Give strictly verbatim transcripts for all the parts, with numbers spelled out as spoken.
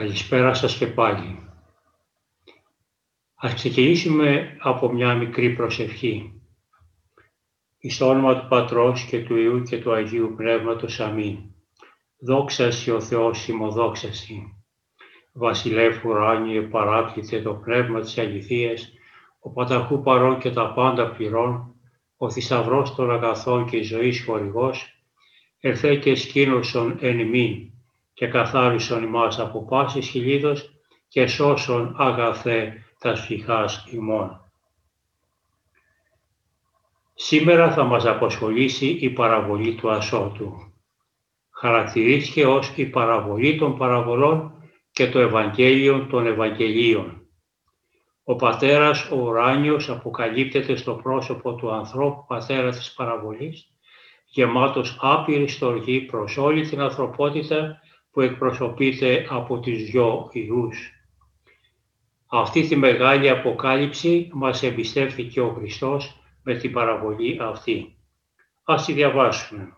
Καλησπέρα σας και πάλι. Ας ξεκινήσουμε από μια μικρή προσευχή. Εις το όνομα του Πατρός και του Υιού και του Αγίου Πνεύματος. Αμήν. Δόξα σοι ο Θεός ημωδόξα σοι. Βασιλεύ ουράνιε παράκλητε το πνεύμα της αληθείας, ο Παταχού παρών και τα πάντα πληρών, ο θησαυρός των αγαθών και η ζωής χορηγός, ελθέ και σκήνωσον εν ημίν και καθάρισον ημάς από πάσης χιλίδος και σώσον αγαθέ τας ψυχάς ημών. Σήμερα θα μας απασχολήσει η παραβολή του ασώτου. Χαρακτηρίστηκε ως η παραβολή των παραβολών και το Ευαγγέλιο των Ευαγγελίων. Ο Πατέρας ο ουράνιος αποκαλύπτεται στο πρόσωπο του ανθρώπου πατέρα της παραβολής, γεμάτος άπειρη στοργή προς όλη την ανθρωπότητα που εκπροσωπείται από τις δυο Υιούς. Αυτή τη μεγάλη αποκάλυψη μας εμπιστεύθηκε ο Χριστός με την παραβολή αυτή. Ας τη διαβάσουμε.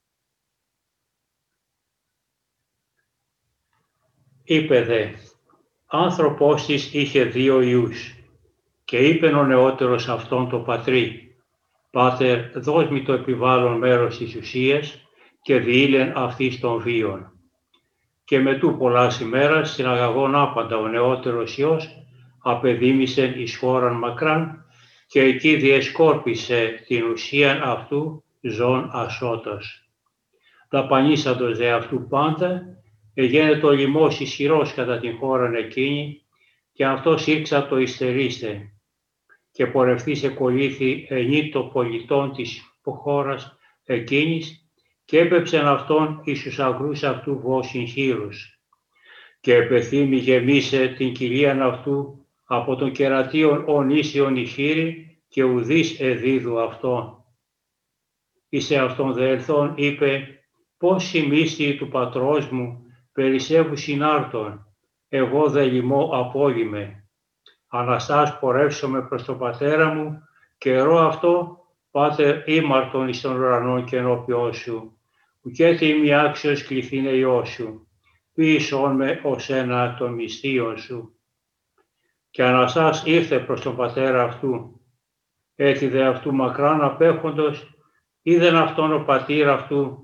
Είπε δε, άνθρωπος της είχε δύο Υιούς και είπεν ο νεότερος αυτόν το πατρί, «Πάτερ, δώσ' μη το επιβάλλον μέρος της ουσίας και διήλεν αυτής των βίων». Και μετού πολλάς ημέρας συναγαγών άπαντα ο νεότερος Υιός απεδίμησεν εις χώραν μακράν και εκεί διεσκόρπισε την ουσίαν αυτού ζών ασώτος. Δαπανίσαντος δε αυτού πάντα, εγένετο λοιμός ισχυρός κατά την χώραν εκείνη και αυτός ήρξα το υστερίστε και πορευθείς εκολύθη ενήτο πολιτών της χώρας εκείνης και έπεψεν αυτόν εις τους αγρούς αυτού βόσιν χείρους. Και επεθύμη γεμίσε την κοιλίαν αυτού από τον κερατίον ονήσιον η χείρη και ουδείς εδίδου αυτόν. Εις αυτόν δε ελθόν είπε, πώς η μίστη του πατρός μου περισσεύου συνάρτων, εγώ δε λοιμώ απόλυμε. Αναστάς πορεύσομαι προς τον πατέρα μου, καιρό αυτό, Πάτερ ήμαρτον εις των ουρανών και ενώπιόν σου, ουκέτι είμαι άξιος κληθήνε Υιός σου, ποιησόν με ως ένα των μυστίων σου. Και Αναστάς ήρθε προς τον πατέρα αυτού, έτι δε αυτού μακράν απέχοντος, είδεν αυτόν ο πατήρ αυτού